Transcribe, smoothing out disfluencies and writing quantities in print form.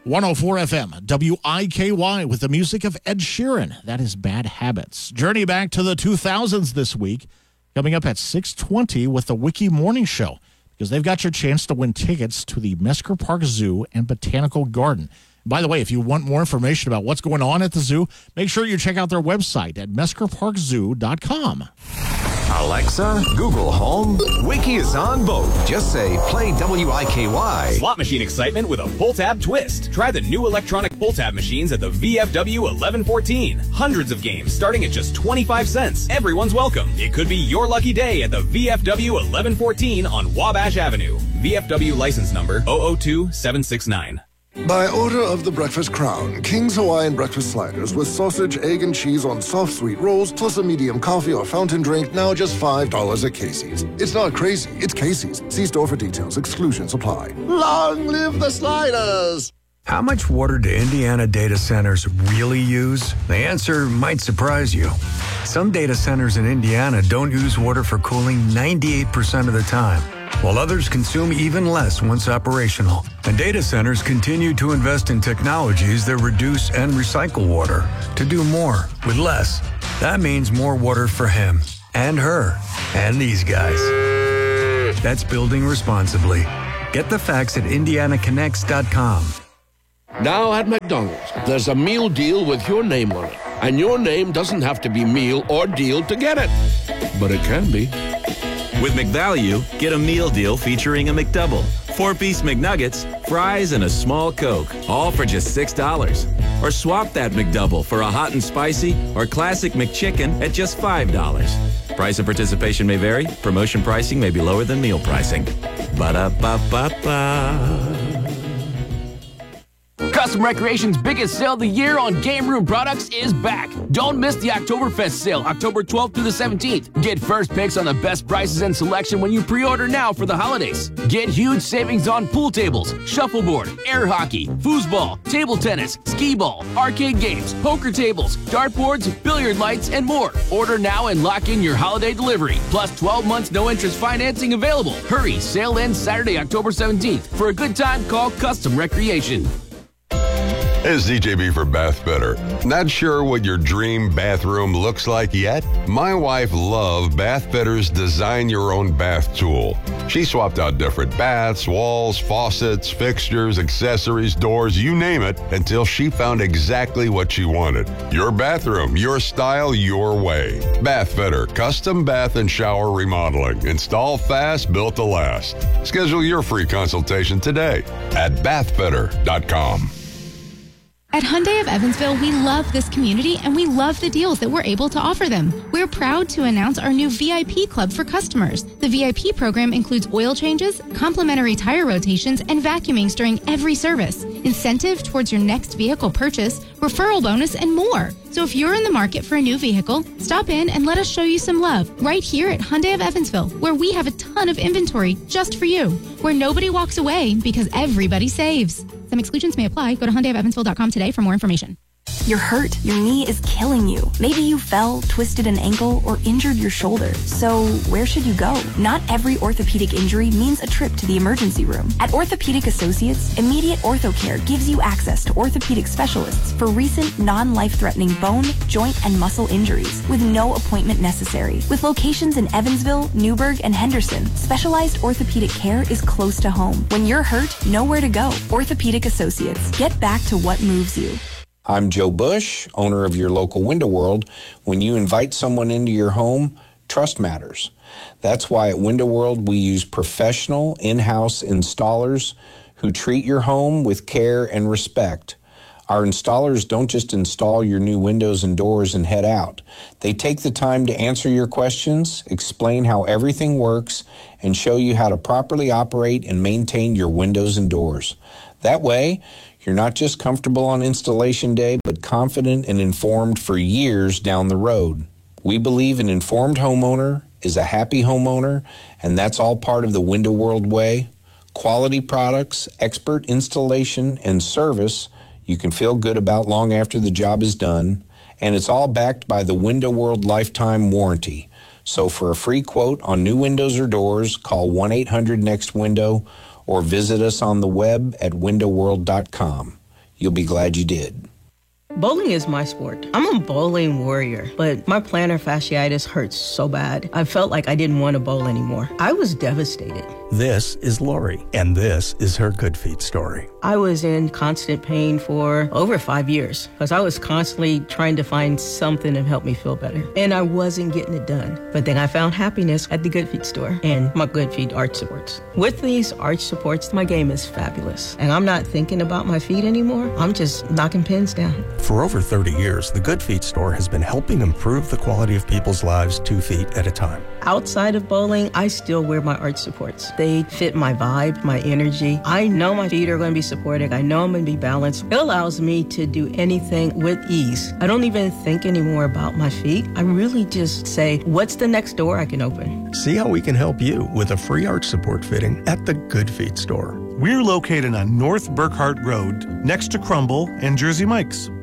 104 FM, WIKY, with the music of Ed Sheeran. That is Bad Habits. Journey back to the 2000s this week, coming up at 6:20 with the Wiki Morning Show, because they've got your chance to win tickets to the Mesker Park Zoo and Botanical Garden. By the way, if you want more information about what's going on at the zoo, make sure you check out their website at meskerparkzoo.com. Alexa, Google Home, Wiki is on both. Just say, play WIKY. Slot machine excitement with a pull-tab twist. Try the new electronic pull-tab machines at the VFW 1114. Hundreds of games starting at just 25 cents. Everyone's welcome. It could be your lucky day at the VFW 1114 on Wabash Avenue. VFW license number 002769. By order of the Breakfast Crown, King's Hawaiian Breakfast Sliders with sausage, egg, and cheese on soft sweet rolls, plus a medium coffee or fountain drink, now just $5 at Casey's. It's not crazy, it's Casey's. See store for details. Exclusions apply. Long live the sliders! How much water do Indiana data centers really use? The answer might surprise you. Some data centers in Indiana don't use water for cooling 98% of the time, while others consume even less once operational. And data centers continue to invest in technologies that reduce and recycle water to do more with less. That means more water for him and her and these guys. That's building responsibly. Get the facts at IndianaConnects.com. Now at McDonald's, there's a meal deal with your name on it. And your name doesn't have to be meal or deal to get it. But it can be. With McValue, get a meal deal featuring a McDouble, 4-piece McNuggets, fries, and a small Coke, all for just $6. Or swap that McDouble for a hot and spicy or classic McChicken at just $5. Price of participation may vary. Promotion pricing may be lower than meal pricing. Ba-da-ba-ba-ba. Custom Recreation's biggest sale of the year on game room products is back. Don't miss the Oktoberfest sale, October 12th through the 17th. Get first picks on the best prices and selection when you pre-order now for the holidays. Get huge savings on pool tables, shuffleboard, air hockey, foosball, table tennis, skee ball, arcade games, poker tables, dartboards, billiard lights, and more. Order now and lock in your holiday delivery. Plus 12 months no interest financing available. Hurry, sale ends Saturday, October 17th. For a good time, call Custom Recreation. It's DJB for Bath Better. Not sure what your dream bathroom looks like yet? My wife loved Bath Better's Design Your Own Bath tool. She swapped out different baths, walls, faucets, fixtures, accessories, doors, you name it, until she found exactly what she wanted. Your bathroom, your style, your way. Bath Better, custom bath and shower remodeling. Install fast, built to last. Schedule your free consultation today at bathbetter.com. At Hyundai of Evansville, we love this community and we love the deals that we're able to offer them. We're proud to announce our new VIP club for customers. The VIP program includes oil changes, complimentary tire rotations, and vacuumings during every service, incentive towards your next vehicle purchase, referral bonus, and more. So if you're in the market for a new vehicle, stop in and let us show you some love right here at Hyundai of Evansville, where we have a ton of inventory just for you, where nobody walks away because everybody saves. Some exclusions may apply. Go to HyundaiofEvansville.com today for more information. You're hurt. Your knee is killing you. Maybe you fell, twisted an ankle, or injured your shoulder. So where should you go? Not every orthopedic injury means a trip to the emergency room. At Orthopedic Associates, Immediate Ortho Care gives you access to orthopedic specialists for recent non-life-threatening bone, joint, and muscle injuries with no appointment necessary. With locations in Evansville, Newburgh, and Henderson, specialized orthopedic care is close to home. When you're hurt, know where to go. Orthopedic Associates. Get back to what moves you. I'm Joe Bush, owner of your local Window World. When you invite someone into your home, trust matters. That's why at Window World we use professional in-house installers who treat your home with care and respect. Our installers don't just install your new windows and doors and head out. They take the time to answer your questions, explain how everything works, and show you how to properly operate and maintain your windows and doors. That way, you're not just comfortable on installation day, but confident and informed for years down the road. We believe an informed homeowner is a happy homeowner, and that's all part of the Window World way. Quality products, expert installation, and service you can feel good about long after the job is done, and it's all backed by the Window World lifetime warranty. So for a free quote on new windows or doors, call 1-800-NEXT-WINDOW or visit us on the web at windowworld.com. You'll be glad you did. Bowling is my sport. I'm a bowling warrior, but my plantar fasciitis hurts so bad. I felt like I didn't want to bowl anymore. I was devastated. This is Lori, and this is her Good Feet story. I was in constant pain for over 5 years because I was constantly trying to find something to help me feel better, and I wasn't getting it done. But then I found happiness at the Good Feet store and my Good Feet arch supports. With these arch supports, my game is fabulous, and I'm not thinking about my feet anymore. I'm just knocking pins down. For over 30 years, the Good Feet store has been helping improve the quality of people's lives 2 feet at a time. Outside of bowling, I still wear my arch supports. They fit my vibe, my energy. I know my feet are going to be supported. I know I'm going to be balanced. It allows me to do anything with ease. I don't even think anymore about my feet. I really just say, what's the next door I can open? See how we can help you with a free arch support fitting at the Good Feet store. We're located on North Burkhart Road, next to Crumble and Jersey Mike's.